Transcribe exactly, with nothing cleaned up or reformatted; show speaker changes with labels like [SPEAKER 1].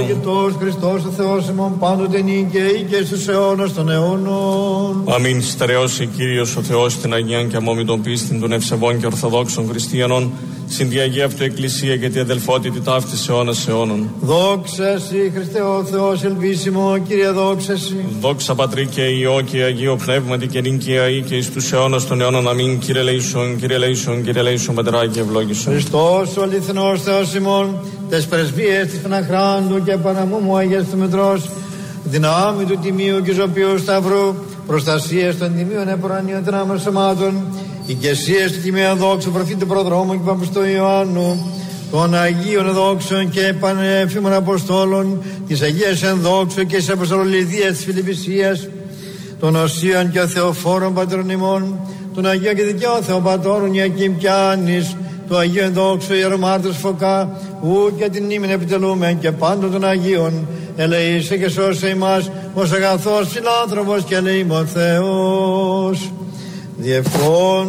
[SPEAKER 1] Αγίτος Χριστός ο Θεός ημών πάντοτε νικαίοι και στους αιώνας των αιώνων.
[SPEAKER 2] Αμήν. Στερεώσει Κύριος ο Θεός την Αγίαν και αμόμητον πίστην των ευσεβών και ορθοδόξων χριστιανών, συν τη Αγία Αυτού Εκκλησία και τη αδελφότητη ταύτης αιώνας αιώνων.
[SPEAKER 1] Δόξα Συ Χριστέ ο Θεός ελπίσιμο, Κύριε δόξα Συ.
[SPEAKER 2] Δόξα Πατρί και Υιό και Αγίο Πνεύματι και νυν και αεί και εις τους αιώνας των αιώνων. Αμήν. Κύριε λέησον, Κύριε λέησον, Κύριε λέησον, Πατράκη ευλόγησον.
[SPEAKER 1] Χριστός ο αληθινός Θεός ημών, τες πρεσβείες της Παναχράντου και Παναμούμου Αγίας του Μητρός, δυνάμει του Τιμίου και Ζωπίου Σταυρού, προστασίες των Τιμίων Επουρανίων Τράμων Σωμάτων, ηγεσίες του Τιμίου Δόξου Προφήτου Προδρόμου και Παπιστού Ιωάννου, των Αγίων Δόξων και Πανεφήμων Αποστόλων, της Αγίας Ενδόξου και της Αποστολολιδίας της Φιλιππισίας, των Οσίων και Θεοφόρων Πατρών ημών, των Αγίων και Δικαίων Θεοπατώρων Ιακήμ και Άννης, του Αγίου Ενδόξου Ιερομάρτυρος Φωκά, ου και την ύμνην επιτελούμε και πάντων των Αγίων, ελεήσε και σώσε ημάς, ως αγαθός φιλάνθρωπος και ελεήμων Θεός. Διευκόν